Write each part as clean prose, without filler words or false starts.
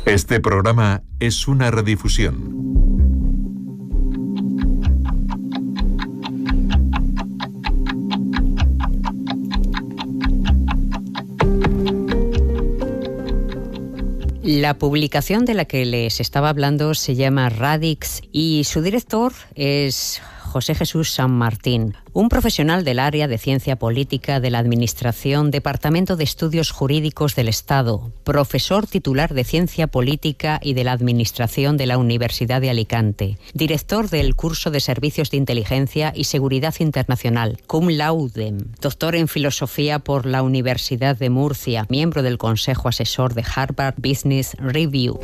Este programa es una redifusión. La publicación de la que les estaba hablando se llama Radix y su director es José Jesús San Martín, un profesional del área de Ciencia Política de la Administración, Departamento de Estudios Jurídicos del Estado, profesor titular de Ciencia Política y de la Administración de la Universidad de Alicante, director del curso de Servicios de Inteligencia y Seguridad Internacional, cum laude, doctor en Filosofía por la Universidad de Murcia, miembro del Consejo Asesor de Harvard Business Review.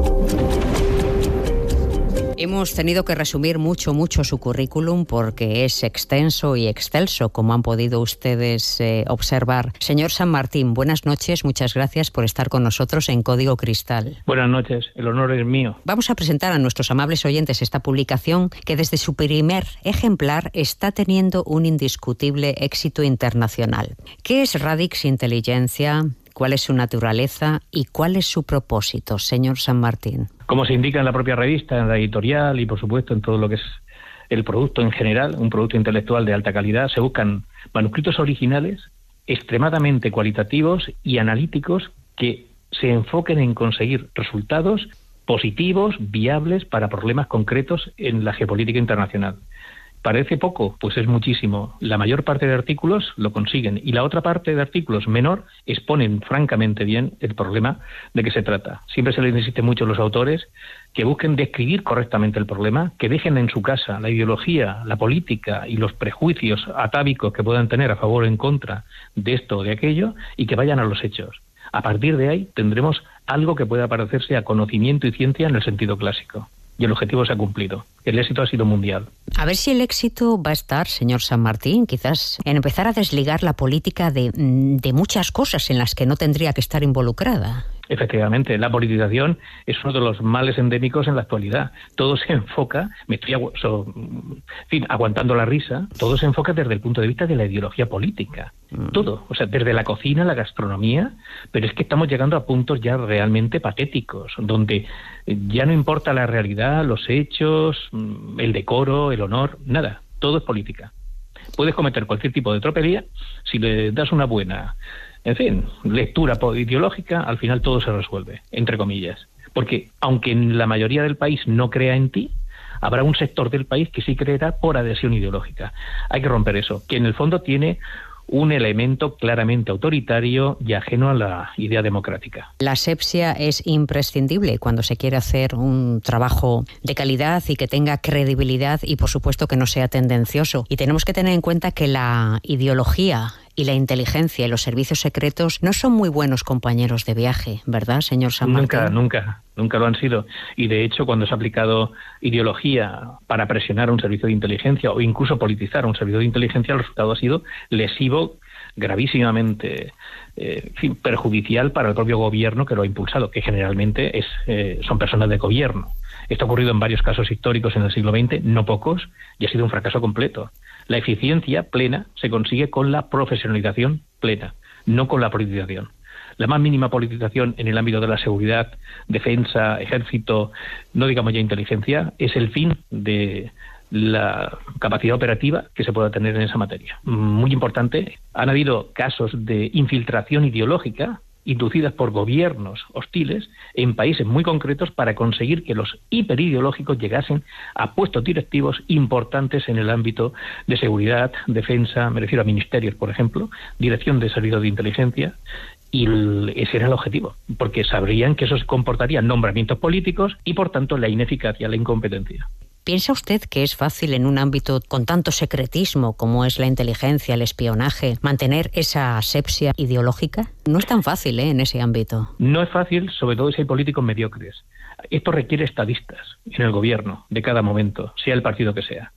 Hemos tenido que resumir mucho su currículum porque es extenso y excelso, como han podido ustedes observar. Señor San Martín, buenas noches, muchas gracias por estar con nosotros en Código Cristal. Buenas noches, el honor es mío. Vamos a presentar a nuestros amables oyentes esta publicación que desde su primer ejemplar está teniendo un indiscutible éxito internacional. ¿Qué es Radix Inteligencia? ¿Cuál es su naturaleza y cuál es su propósito, señor San Martín? Como se indica en la propia revista, en la editorial y por supuesto en todo lo que es el producto en general, un producto intelectual de alta calidad, se buscan manuscritos originales extremadamente cualitativos y analíticos que se enfoquen en conseguir resultados positivos, viables para problemas concretos en la geopolítica internacional. ¿Parece poco? Pues es muchísimo. La mayor parte de artículos lo consiguen y la otra parte de artículos menor exponen francamente bien el problema de que se trata. Siempre se les insiste mucho a los autores que busquen describir correctamente el problema, que dejen en su casa la ideología, la política y los prejuicios atávicos que puedan tener a favor o en contra de esto o de aquello y que vayan a los hechos. A partir de ahí tendremos algo que pueda parecerse a conocimiento y ciencia en el sentido clásico. Y el objetivo se ha cumplido. El éxito ha sido mundial. A ver si el éxito va a estar, señor San Martín, quizás en empezar a desligar la política de muchas cosas en las que no tendría que estar involucrada. Efectivamente, la politización es uno de los males endémicos en la actualidad. Todo se enfoca, aguantando la risa, todo se enfoca desde el punto de vista de la ideología política. Todo, o sea, desde la cocina, la gastronomía, pero es que estamos llegando a puntos ya realmente patéticos, donde ya no importa la realidad, los hechos, el decoro, el honor, nada, todo es política. Puedes cometer cualquier tipo de tropelía si le das una buena, lectura ideológica, al final todo se resuelve, entre comillas. Porque aunque en la mayoría del país no crea en ti, habrá un sector del país que sí creerá por adhesión ideológica. Hay que romper eso, que en el fondo tiene un elemento claramente autoritario y ajeno a la idea democrática. La asepsia es imprescindible cuando se quiere hacer un trabajo de calidad y que tenga credibilidad y, por supuesto, que no sea tendencioso. Y tenemos que tener en cuenta que la ideología y la inteligencia y los servicios secretos no son muy buenos compañeros de viaje, ¿verdad, señor San Martín? Nunca lo han sido. Y de hecho, cuando se ha aplicado ideología para presionar a un servicio de inteligencia o incluso politizar a un servicio de inteligencia, el resultado ha sido lesivo, gravísimamente perjudicial para el propio gobierno que lo ha impulsado, que generalmente son personas de gobierno. Esto ha ocurrido en varios casos históricos en el siglo XX, no pocos, y ha sido un fracaso completo. La eficiencia plena se consigue con la profesionalización plena, no con la politización. La más mínima politización en el ámbito de la seguridad, defensa, ejército, no digamos ya inteligencia, es el fin de la capacidad operativa que se pueda tener en esa materia. Muy importante, han habido casos de infiltración ideológica inducidas por gobiernos hostiles en países muy concretos para conseguir que los hiperideológicos llegasen a puestos directivos importantes en el ámbito de seguridad, defensa, me refiero a ministerios, por ejemplo, dirección de servicios de inteligencia, y ese era el objetivo, porque sabrían que eso se comportaría en nombramientos políticos y, por tanto, la ineficacia, la incompetencia. ¿Piensa usted que es fácil en un ámbito con tanto secretismo como es la inteligencia, el espionaje, mantener esa asepsia ideológica? No es tan fácil, en ese ámbito. No es fácil, sobre todo si hay políticos mediocres. Esto requiere estadistas en el gobierno de cada momento, sea el partido que sea.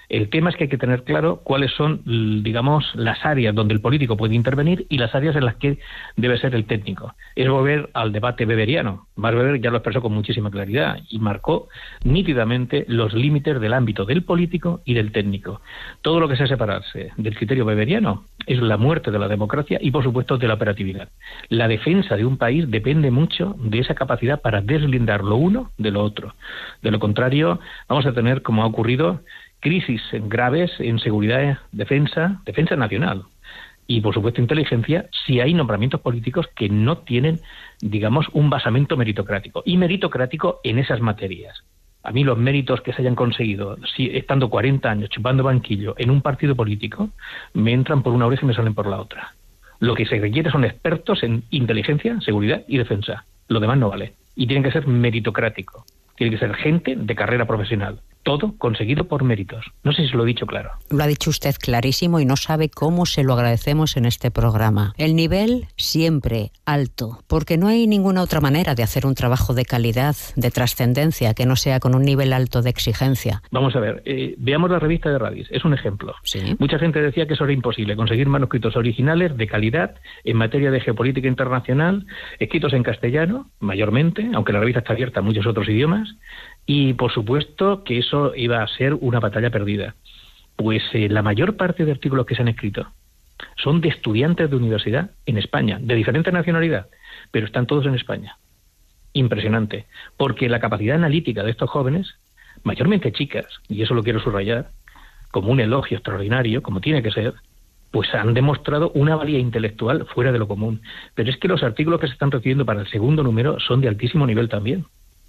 El tema es que hay que tener claro cuáles son, digamos, las áreas donde el político puede intervenir y las áreas en las que debe ser el técnico. Es volver al debate weberiano. Max Weber ya lo expresó con muchísima claridad y marcó nítidamente los límites del ámbito del político y del técnico. Todo lo que sea separarse del criterio weberiano es la muerte de la democracia y, por supuesto, de la operatividad. La defensa de un país depende mucho de esa capacidad para deslindar lo uno de lo otro. De lo contrario, vamos a tener, como ha ocurrido, crisis graves en seguridad, defensa nacional y, por supuesto, inteligencia, si hay nombramientos políticos que no tienen, digamos, un basamento meritocrático. Y meritocrático en esas materias. A mí los méritos que se hayan conseguido, si estando 40 años chupando banquillo en un partido político, me entran por una oreja y me salen por la otra. Lo que se requiere son expertos en inteligencia, seguridad y defensa. Lo demás no vale. Y tienen que ser meritocrático. Tiene que ser gente de carrera profesional. Todo conseguido por méritos. No sé si lo he dicho claro. Lo ha dicho usted clarísimo y no sabe cómo se lo agradecemos en este programa. El nivel siempre alto, porque no hay ninguna otra manera de hacer un trabajo de calidad, de trascendencia, que no sea con un nivel alto de exigencia. Vamos a ver, veamos la revista de Radix, es un ejemplo. ¿Sí? Mucha gente decía que eso era imposible, conseguir manuscritos originales de calidad en materia de geopolítica internacional, escritos en castellano, mayormente, aunque la revista está abierta a muchos otros idiomas, y por supuesto que eso iba a ser una batalla perdida. Pues la mayor parte de artículos que se han escrito son de estudiantes de universidad en España, de diferente nacionalidad, pero están todos en España. Impresionante, porque la capacidad analítica de estos jóvenes, mayormente chicas, y eso lo quiero subrayar, como un elogio extraordinario, como tiene que ser, pues han demostrado una valía intelectual fuera de lo común. Pero es que los artículos que se están recibiendo para el segundo número son de altísimo nivel también.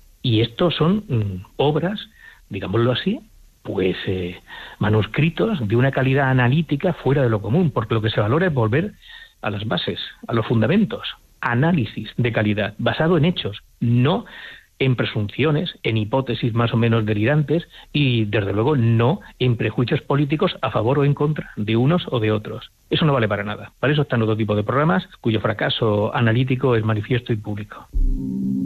Y estos son obras, digámoslo así, pues manuscritos de una calidad analítica fuera de lo común, porque lo que se valora es volver a las bases, a los fundamentos, análisis de calidad, basado en hechos, no en presunciones, en hipótesis más o menos delirantes y, desde luego, no en prejuicios políticos a favor o en contra de unos o de otros. Eso no vale para nada. Para eso están otro tipo de programas cuyo fracaso analítico es manifiesto y público.